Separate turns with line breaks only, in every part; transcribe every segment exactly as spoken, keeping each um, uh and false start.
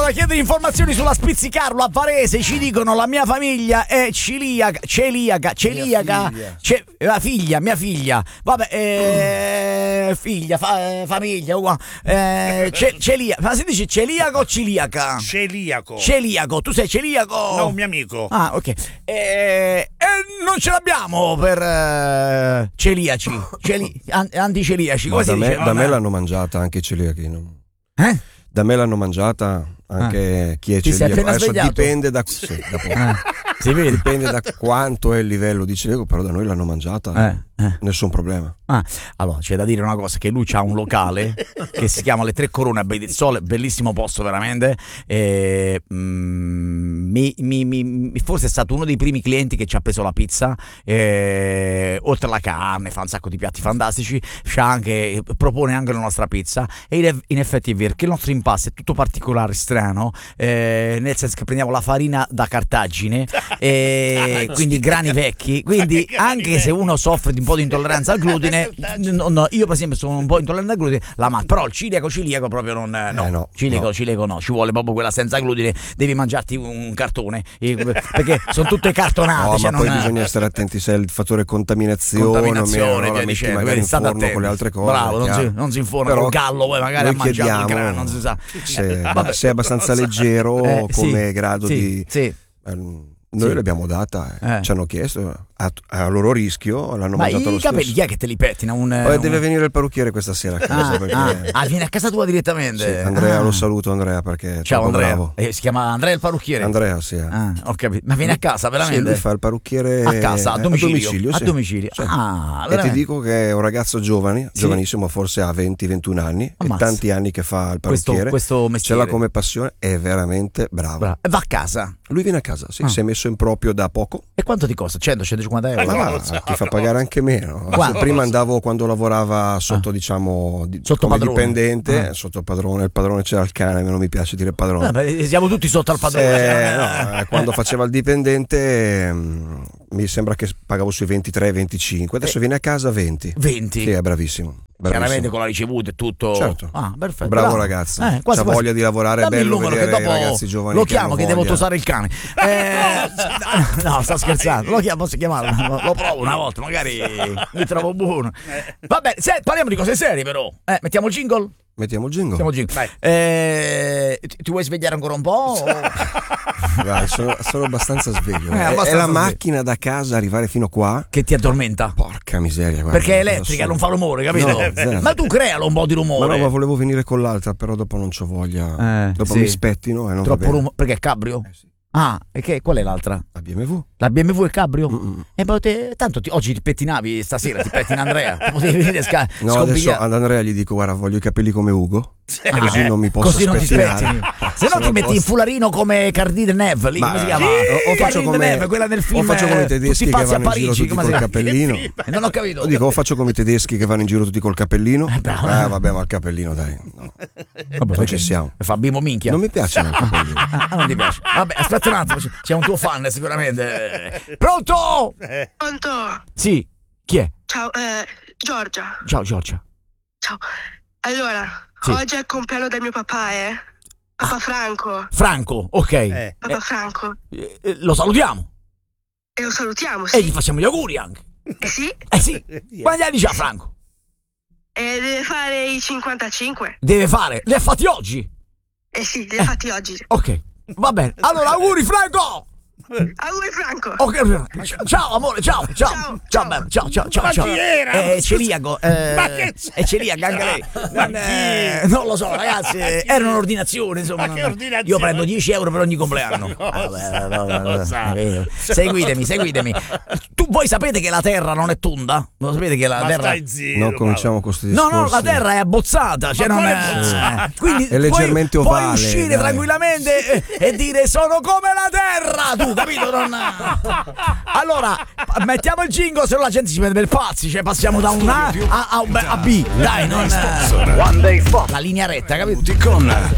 da chiedere informazioni sulla Spizzicarlo a Varese. Ci dicono la mia famiglia è celiaca, celiaca, celiaca, ce, la figlia, mia figlia. Vabbè, eh, figlia, fa, famiglia, uguale. Eh, ce, celia, ma si dice celiaco o celiaca?
Celiaco.
Celiaco, tu sei celiaco?
No, un mio amico.
Ah, ok. E non ce l'abbiamo per uh, celiaci, celi, an- anticeliaci. Come
da
si
me,
dice?
da me l'hanno mangiata anche i celiachi. No?
Eh?
Da me l'hanno mangiata anche ah. chi è
Ti sei
celiaco.
appena
Adesso
svegliato?
dipende da, sì, da
eh. Si vede.
Dipende da quanto è il livello di celiaco, però da noi l'hanno mangiata.
Eh. Eh.
Nessun problema.
Ah, allora c'è da dire una cosa, che lui c'ha un locale che si chiama Le Tre Corone a Baie del Sole, bellissimo posto veramente, e, mm, mi, mi, mi, forse è stato uno dei primi clienti che ci ha preso la pizza, e, oltre alla carne fa un sacco di piatti fantastici, c'ha anche, propone anche la nostra pizza, e in, in effetti è vero che il nostro impasto è tutto particolare, strano, eh, nel senso che prendiamo la farina da Cartagine, e quindi grani vecchi, quindi anche se uno soffre di un po' di intolleranza al glutine, no, no, io per esempio sono un po' intollerante al glutine, la ma però il celiaco celiaco proprio non no,
eh no
celiaco
no.
celiaco no, ci vuole proprio quella senza glutine, devi mangiarti un cartone, perché sono tutte cartonate.
No,
cioè
ma poi
non...
bisogna stare attenti se è il fattore contaminazione,
contaminazione,
o meno, no, la metti magari in forno con le altre cose.
Bravo, non si, non si informa
però
col gallo, poi magari ha mangiato il grano, non si sa.
Se, se è abbastanza leggero eh, come
sì,
grado
sì,
di
sì.
Um, noi sì. l'abbiamo data, eh.
Eh.
Ci hanno chiesto a, a loro rischio, l'hanno
ma
mangiato lo stesso.
Ma i capelli chi è che te li pettina? Un,
Poi
un...
deve venire il parrucchiere questa sera a casa.
Ah,
perché...
ah, ah, viene a casa tua direttamente?
Sì, Andrea,
ah.
lo saluto Andrea perché è
ciao Andrea.
Bravo.
Eh, si chiama Andrea il parrucchiere?
Andrea, sì.
Ah, ho capito. Ma viene a casa veramente?
Sì, lui fa il parrucchiere
a casa, a domicilio.
A domicilio,
a
sì.
domicilio.
Sì.
Ah,
e ti dico che è un ragazzo giovane, sì. giovanissimo, forse ha venti ventuno anni,
Ammazza.
e tanti anni che fa il parrucchiere.
Questo, questo mestiere.
Ce l'ha come passione, è veramente bravo.
bravo. E va a casa?
Lui viene a casa, sì,
ah.
si è messo in proprio da poco.
E quanto ti costa? cento centocinquanta euro?
Ma no, ti fa pagare anche meno. Prima andavo quando lavorava sotto, ah. diciamo, di,
sotto
come
padrone.
dipendente,
ah.
sotto padrone. Il padrone c'era il cane, non mi piace dire padrone.
Ah, beh, siamo tutti sotto al padrone.
Eh, no, quando faceva il dipendente mh, mi sembra che pagavo sui ventitré venticinque, adesso eh. viene a casa venti.
venti?
Sì, è bravissimo. Bravissimo.
Chiaramente con la ricevuta e tutto.
Certo.
Ah, perfetto.
Bravo,
bravo.
ragazzo.
Eh, quasi,
C'ha
quasi.
voglia di lavorare, è
Dammi
bello
il numero
vedere
che dopo
i ragazzi giovani.
lo
che
chiamo che,
hanno
devo
voglia.
tosare il cane. Eh, no, sto scherzando. Lo chiamo, posso chiamarlo? Lo, lo provo una volta, magari mi trovo buono. Vabbè, se, parliamo di cose serie però. Eh, mettiamo il jingle?
Mettiamo il jingle.
Mettiamo il jingle. Eh, ti, ti vuoi svegliare ancora un po'? O...
Vai, sono, sono abbastanza sveglio.
Eh,
è,
abbastanza
è la
sveglio.
macchina da casa arrivare fino qua
che ti addormenta.
Porca miseria, guarda.
Perché è elettrica, non fa rumore, capito?
No,
ma tu crealo un po' di rumore.
Ma no, ma volevo venire con l'altra, però dopo non c'ho voglia.
Eh,
dopo
sì.
mi spettino e non
troppo
va bene.
rumore. Perché è cabrio?
Eh, sì.
Ah, e che, qual è l'altra?
La B M W.
La B M W è il cabrio?
Mm-mm.
E poi te, tanto ti, oggi ti pettinavi, stasera ti pettina Andrea. Ti potevi venire sca-
No, adesso ad Andrea gli dico: guarda, voglio i capelli come Ugo.
Ah,
così
eh,
non mi posso
così non ti
spettinare.
spettini. Se no ti metti
posso...
in fularino come Cardine Neve lì,
ma,
come si chiama?
O, o faccio
Cardine
come
Neve, quella del film.
O faccio come i tedeschi che vanno in giro
Parigi,
tutti col cappellino.
Non ho capito.
O dico, o faccio come i tedeschi che vanno in giro tutti col cappellino.
Eh, bravo.
Ah, vabbè, ma il cappellino, dai. No.
Vabbè,
non ci siamo.
Fa bimbo minchia.
Non mi piace il cappellino.
Ah, non ti piace. Vabbè, aspetta un attimo, c'è un tuo fan sicuramente. Pronto?
Pronto?
Sì. Chi è?
Ciao, eh, Giorgia.
Ciao Giorgia.
Ciao. Allora,
sì.
oggi è il compleanno del mio papà, eh? Papà Franco.
Franco, ok.
Eh.
Papà
eh,
Franco.
Eh, eh, lo salutiamo.
E lo salutiamo, sì.
E gli facciamo gli auguri anche.
Eh sì?
Eh sì. Quanti anni c'ha Franco?
E deve fare i cinquantacinque.
Deve fare. Li ha fatti oggi?
Eh sì, li ha fatti oggi.
Ok, va bene. Allora, auguri Franco!
Auguri Franco.
Ok, ciao amore, ciao, ciao, ciao, ciao, bello, ciao, ciao, ciao,
Ma
ciao.
chi era?
È celiaco, eh,
Ma che
è celiaca anche lei. Non, eh, non lo so, ragazzi, era un'ordinazione, insomma.
Ma che
non-
ordinazione?
Io prendo dieci euro per ogni compleanno.
No,
Ah, vabbè,
no,
vabbè,
no,
vabbè,
no.
seguitemi, seguitemi. Tu voi sapete che la terra non è tonda? Lo sapete che la
Ma
terra
stai zitto.
Non cominciamo con questi
No,
discorsi.
no, la terra è abbozzata, cioè
Ma
non
quale
è...
abbozzata?
Quindi
È leggermente
puoi,
ovale,
puoi uscire
dai.
tranquillamente e, e dire sono come la terra, tu capito? Non... Allora, mettiamo il jingle, se no la gente si mette per pazzi, cioè passiamo da un A a, a, a B, dai, non...
One Day Fox.
La linea retta, capito?
Con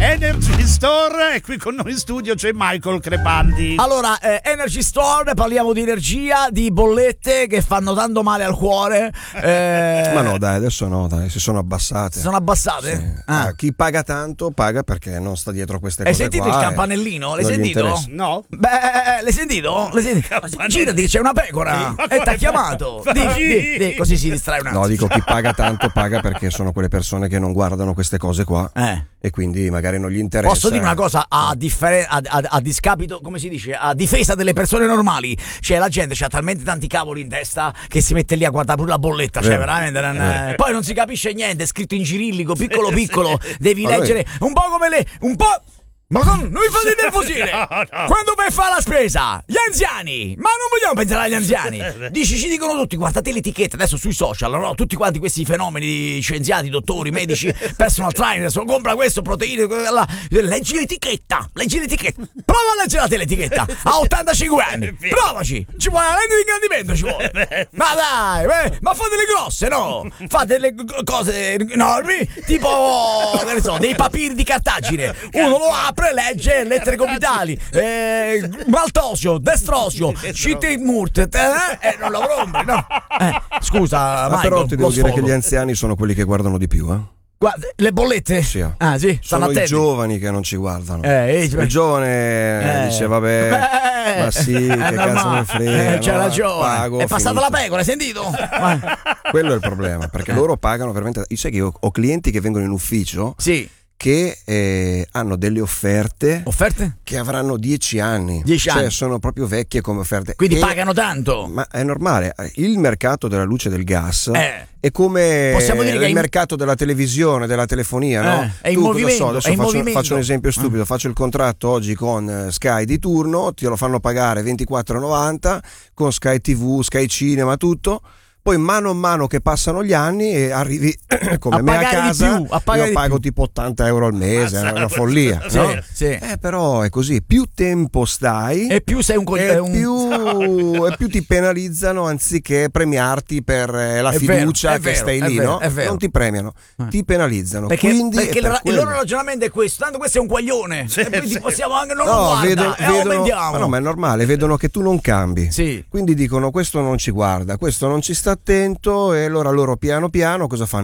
Energy Store, e qui con noi in studio c'è Michael Crepaldi.
Allora, eh, Energy Store, parliamo di energia, di bollette che fanno tanto male al cuore. Eh,
Ma no, dai, adesso no, dai, si sono abbassate.
Si sono abbassate?
Sì.
Ah.
Ah, chi paga tanto paga perché non sta dietro queste
Hai
cose.
sentito
qua,
il
eh.
campanellino? L'hai
Non gli
sentito?
interessa.
No?
Beh, l'hai sentito? L'hai sentito? Girati, c'è una pecora
Ma
e
come
t'ha chiamato.
fa?
Di, di, di, così si distrae un attimo.
No, dico chi paga tanto paga perché sono quelle persone che non guardano queste cose qua
Eh.
e quindi magari non gli interessa.
Posso dire una cosa a, differen- a, a, a discapito, come si dice, a difesa delle persone normali? Cioè la gente c'ha talmente tanti cavoli in testa che si mette lì a guardare pure la bolletta, cioè
Vero.
veramente non- eh. Poi non si capisce niente, è scritto in cirillico, piccolo piccolo, devi
Ma
leggere un po' come le... un po'... Ma non, non mi fate nervosire!
No, no.
Quando vai a fare la spesa, gli anziani! Ma non vogliamo pensare agli anziani! Dici, ci dicono tutti, guardate l'etichetta adesso sui social, no? Tutti quanti questi fenomeni di scienziati, dottori, medici, personal trainer, so, compra questo, proteine, quella, leggi l'etichetta, leggi l'etichetta, prova a leggere la l'etichetta, a ottantacinque anni, provaci, ci vuole una lente di ingrandimento, ci vuole! Ma dai, beh, ma fate le grosse, no? Fate le cose enormi, tipo, che ne so, dei papiri di cartagine, uno lo apre, legge lettere comitali, eh, maltosio, destrosio, Schittimurt, eh, eh, non lo compri, no? Eh, scusa,
Ma
Michael,
però ti devo
lo
dire
sfogo.
che gli anziani sono quelli che guardano di più, eh?
Guarda, le bollette?
Sì.
Ah, sì, stanno
Sono i
attenti.
giovani che non ci guardano.
Eh,
Il giovane
eh.
dice vabbè,
Eh,
ma sì, che
è
cazzo
normale.
mi frega.
Eh, c'ha
no?
ragione.
Pago,
è passata
finito.
la pecora, hai sentito? Ma-
Quello è il problema, perché loro pagano veramente. Io sai che io ho clienti che vengono in ufficio
sì.
che eh, hanno delle offerte
Offerte?
che avranno dieci anni.
Dieci
cioè
anni.
sono proprio vecchie come offerte.
Quindi
E-
pagano tanto.
Ma è normale, il mercato della luce e del gas
Eh.
è come
Possiamo dire
il
che è in-
mercato della televisione, della telefonia, no?
Eh, è in
Tu cosa
movimento,
so, adesso
è in
faccio,
movimento.
faccio un esempio stupido, faccio il contratto oggi con eh, Sky di turno, te lo fanno pagare ventiquattro e novanta con Sky tivù, Sky Cinema, tutto. Poi mano a mano che passano gli anni e arrivi come
A
me a
pagare di
casa,
più, a pagare
io
di
pago
più.
tipo ottanta euro al mese, è una follia,
Sì,
no?
sì.
Eh, però è così, più tempo stai
E più sei un co-
e
un-
più, e più ti penalizzano anziché premiarti per eh, la
È
fiducia
vero, è
che
vero,
stai
è
lì,
vero,
no?
è vero.
Non ti premiano,
Eh.
ti penalizzano.
Perché,
Quindi
perché
è per
il, il
quello.
loro ragionamento è questo, tanto questo è un guaglione.
Sì,
e quindi
sì.
possiamo anche non lo
No,
guarda
vedono,
e
vedono-
aumentiamo.
ma no, ma è normale, vedono che tu non cambi.
Sì.
Quindi dicono questo non ci guarda, questo non ci sta attento e allora loro piano piano cosa fanno?